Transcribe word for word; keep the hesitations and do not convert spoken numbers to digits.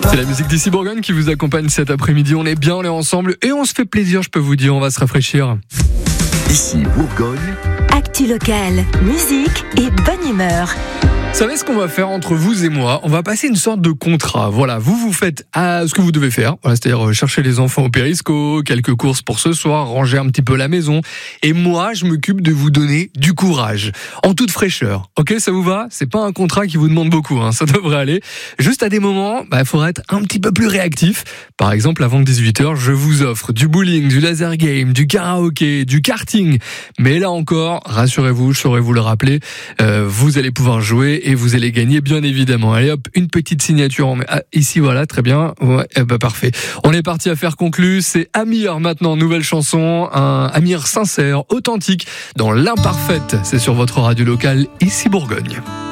C'est la musique d'ici Bourgogne qui vous accompagne cet après-midi. On est bien, on est ensemble et on se fait plaisir, je peux vous dire, on va se rafraîchir. Ici Bourgogne. Actu locale, musique et bonne humeur. Vous savez ce qu'on va faire entre vous et moi ? On va passer une sorte de contrat. Voilà, vous vous faites à ce que vous devez faire. Voilà, c'est-à-dire chercher les enfants au périsco, quelques courses pour ce soir, ranger un petit peu la maison. Et moi, je m'occupe de vous donner du courage, en toute fraîcheur. Ok, ça vous va ? C'est pas un contrat qui vous demande beaucoup, hein, ça devrait aller. Juste à des moments, bah, il faudra être un petit peu plus réactif. Par exemple, avant dix-huit heures, je vous offre du bowling, du laser game, du karaoké, du karting. Mais là encore, rassurez-vous, je saurai vous le rappeler, euh, vous allez pouvoir jouer et vous allez gagner bien évidemment. Allez hop, une petite signature. Ah, ici voilà, très bien. Ouais, eh ben parfait. On est parti à faire conclu. C'est Amir maintenant, nouvelle chanson, un Amir sincère, authentique, dans l'imparfaite. C'est sur votre radio locale ici Bourgogne.